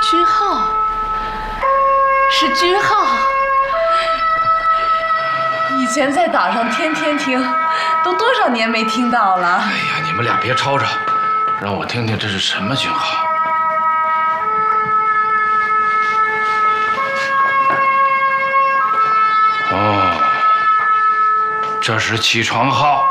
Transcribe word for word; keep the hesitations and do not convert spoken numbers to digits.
句号，是句号。以前在岛上天天听，都多少年没听到了。 哎呀，你们俩别吵吵，让我听听这是什么讯号。哦，这是起床号。